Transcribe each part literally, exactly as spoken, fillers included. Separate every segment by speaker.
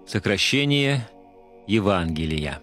Speaker 1: Сокращение Евангелия.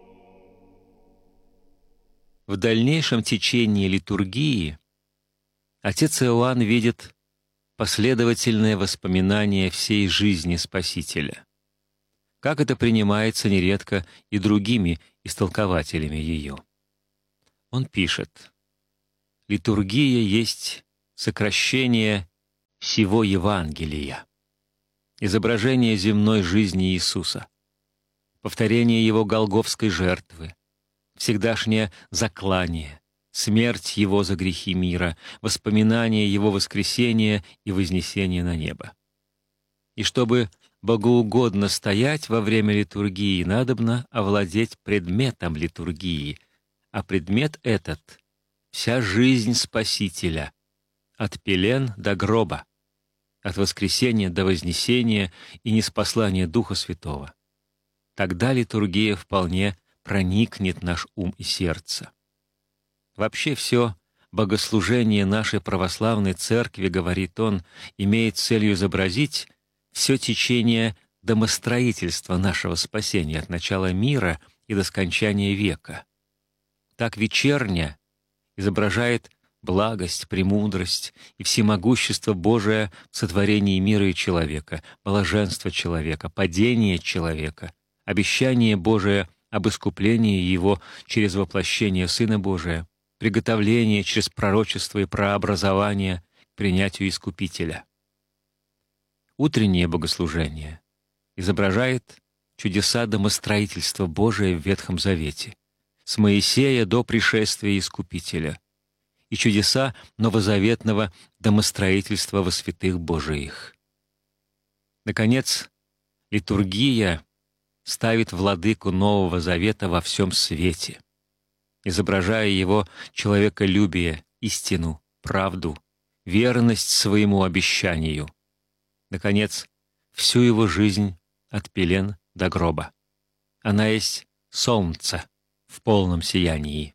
Speaker 1: В дальнейшем течении литургии отец Иоанн видит последовательное воспоминание всей жизни Спасителя, как это принимается нередко и другими истолкователями ее. Он пишет: «Литургия есть сокращение всего Евангелия, изображение земной жизни Иисуса, повторение Его голгофской жертвы, всегдашнее заклание, смерть Его за грехи мира, воспоминание Его воскресения и вознесения на небо. И чтобы богоугодно стоять во время литургии, надобно овладеть предметом литургии, а предмет этот — вся жизнь Спасителя, от пелен до гроба, от воскресения до вознесения и ниспослания Духа Святого. Тогда литургия вполне проникнет наш ум и сердце. Вообще все богослужение нашей православной церкви, говорит он, имеет целью изобразить все течение домостроительства нашего спасения от начала мира и до скончания века. Так вечерня изображает благость, премудрость и всемогущество Божие в сотворении мира и человека, блаженство человека, падение человека, обещание Божие об искуплении его через воплощение Сына Божия, приготовление через пророчество и прообразование к принятию Искупителя. Утреннее богослужение изображает чудеса домостроительства Божия в Ветхом Завете, с Моисея до пришествия Искупителя, и чудеса новозаветного домостроительства во святых Божиих. Наконец, литургия ставит владыку Нового Завета во всем свете, изображая его человеколюбие, истину, правду, верность своему обещанию. Наконец, всю его жизнь от пелен до гроба. Она есть солнце в полном сиянии.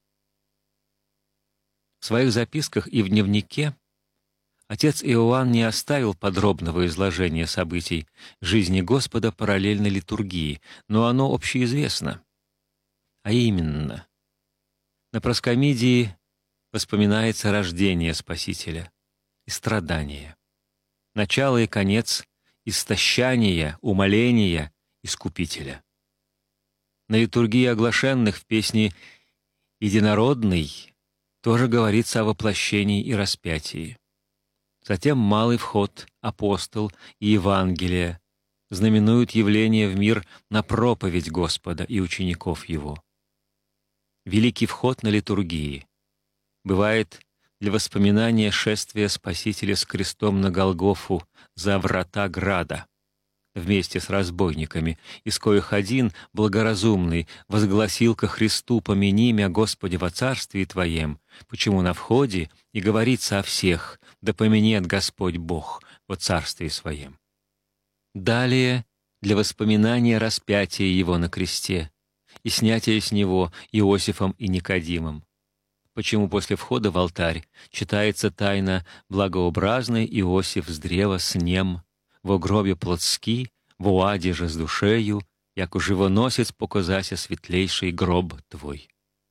Speaker 1: В своих записках и в дневнике отец Иоанн не оставил подробного изложения событий жизни Господа параллельно литургии, но оно общеизвестно. А именно, на проскомидии воспоминается рождение Спасителя и страдания, начало и конец истощания, умоления Искупителя. На литургии оглашенных в песне «Единородный» тоже говорится о воплощении и распятии. Затем малый вход, апостол и Евангелие знаменуют явление в мир на проповедь Господа и учеников Его. Великий вход на литургии бывает для воспоминания шествия Спасителя с крестом на Голгофу за врата града, вместе с разбойниками, из коих один, благоразумный, возгласил ко Христу: «Помяни мя, Господи, во царствии Твоем», почему на входе и говорится о всех: «Да поменет Господь Бог во царствии Своем». Далее для воспоминания распятия Его на кресте и снятия с Него Иосифом и Никодимом, почему после входа в алтарь читается тайна «Благообразный Иосиф с древа снем, во гробе плотски, во одежи с душею, яко живоносец показася светлейший гроб Твой».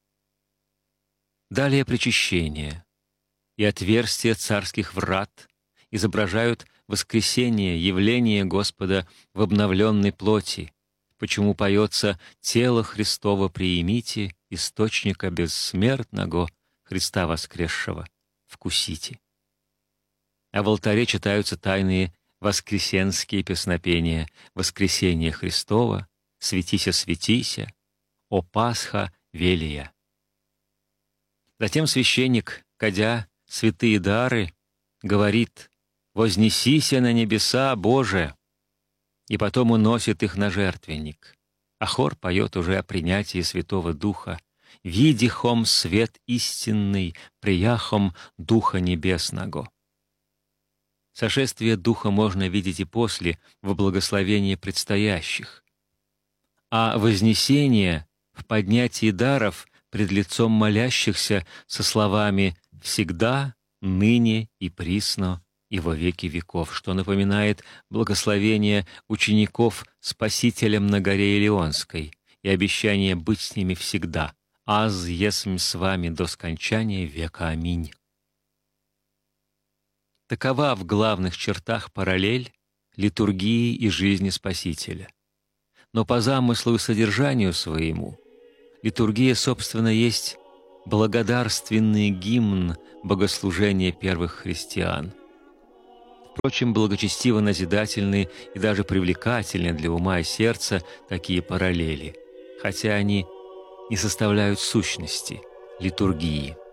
Speaker 1: Далее причащение и отверстия царских врат изображают воскресение, явление Господа в обновленной плоти, почему поется «Тело Христово приимите, источника бессмертного Христа воскресшего вкусите». А в алтаре читаются тайные воскресенские песнопения «Воскресение Христово», «Светися, светися», «О Пасха велия». Затем священник, кадя святые дары, говорит: «Вознесися на небеса, Боже», и потом уносит их на жертвенник. А хор поет уже о принятии Святого Духа: «Видихом свет истинный, прияхом Духа Небесного». Сошествие Духа можно видеть и после, во благословении предстоящих. А вознесение в поднятии даров пред лицом молящихся со словами «всегда, ныне и присно и во веки веков, что напоминает благословение учеников Спасителем на горе Илионской и обещание быть с ними всегда. «Аз есмь с вами до скончания века. Аминь». Такова в главных чертах параллель литургии и жизни Спасителя. Но по замыслу и содержанию своему литургия, собственно, есть благодарственный гимн богослужения первых христиан. Впрочем, благочестиво-назидательны и даже привлекательны для ума и сердца такие параллели, хотя они не составляют сущности литургии.